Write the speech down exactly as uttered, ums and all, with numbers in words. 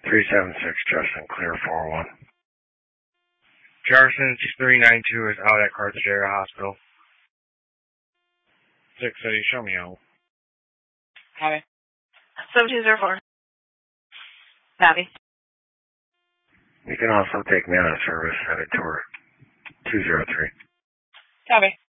three seven six, Justin, clear four one. Jefferson three nine two is out at Carthage Area Hospital. six City, show me out. Copy. seven two zero four. Copy. You can also take me out of service at a tour two zero three. Copy.